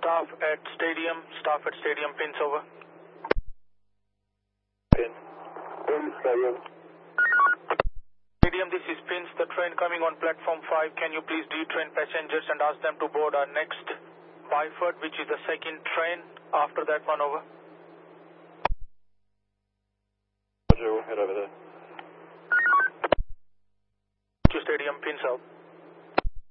Staff at stadium, pins over. Pins. Stadium. Stadium, this is pins. The train coming on platform 5. Can you please detrain passengers and ask them to board our next Byford, which is the second train after that one, over?